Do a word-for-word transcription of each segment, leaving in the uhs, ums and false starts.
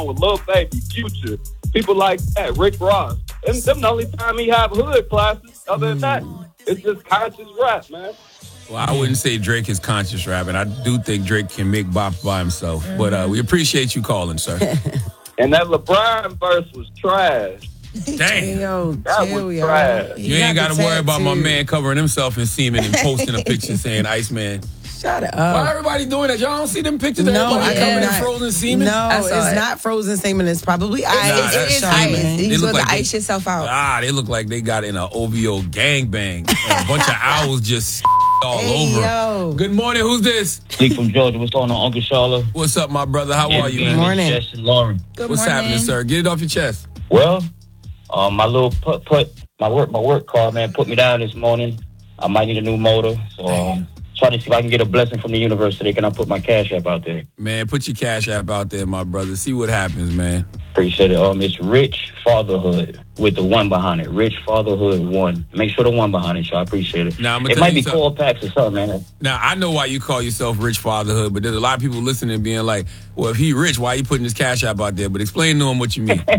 with Lil Baby, Future, people like that, Rick Ross. And them the only time he have hood classes. Other than that, it's just conscious rap, man. Well, I wouldn't say Drake is conscious rapping. I do think Drake can make bops by himself. Mm-hmm. But uh, we appreciate you calling, sir. And that LeBron verse was trash. Dang. Yo, that chill, was yo. trash. You, you ain't got to worry about my man covering himself in semen and posting a picture saying Iceman. Shut up. Why everybody doing that? Y'all don't see them pictures? No, Everybody I covered not. in frozen semen? No, it's it. not frozen semen. It's probably ice. Nah, It that's is shiny. ice. They You look supposed like to they- ice yourself out. Ah, they look like they got in an O V O gangbang. And a bunch of owls just all Hey, over. yo. Good morning. Who's this? Lee from Georgia. What's going on, Uncle Charlotte? What's up, my brother? How are you, Good man? morning. Justin Lauren. Good What's morning. happening, sir? Get it off your chest. Well, um, my little put put my work my work car, man, put me down this morning. I might need a new motor, so um, trying to see if I can get a blessing from the universe today. Can I put my cash app out there? Man, put your cash app out there, my brother. See what happens, man. Appreciate it. Um, it's Rich Fatherhood with the one behind it. Rich Fatherhood one. Make sure the one behind it, y'all. I appreciate it. Now, I'm gonna it tell might you be something. four packs or something, man. Now, I know why you call yourself Rich Fatherhood, but there's a lot of people listening being like, well, if he rich, why you putting his cash app out there? But explain to him what you mean.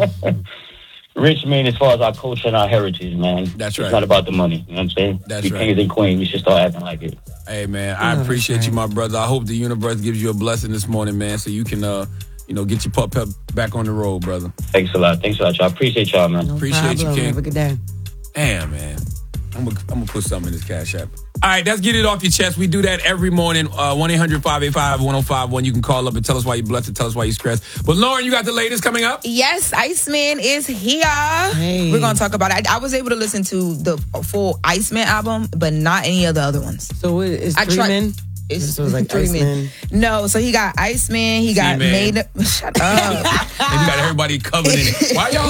Rich mean as far as our culture and our heritage, man. That's right. It's not about the money. You know what I'm saying? That's we right. kings and queens. We should start acting like it. Hey, man, I appreciate you, my brother. I hope the universe gives you a blessing this morning, man, so you can, uh, you know, get your pup pep back on the road, brother. Thanks a lot. Thanks a lot, y'all. Appreciate y'all, man. No Appreciate you, problem. King. Have a good day. Damn, man. I'm going I'm to put something in this cash app. All right, let's get it off your chest. We do that every morning. Uh, one eight hundred five eight five one oh five one. You can call up and tell us why you're blessed and tell us why you're stressed. But, Lauren, you got the latest coming up? Yes, Iceman is here. Hey. We're going to talk about it. I, I was able to listen to the full Iceman album, but not any of the other ones. So it is I three tried- men? It's So it's like three men. Iceman. No, so he got Iceman, he got Seaman. Made Up. Shut up. And you got everybody covered in it. Why y'all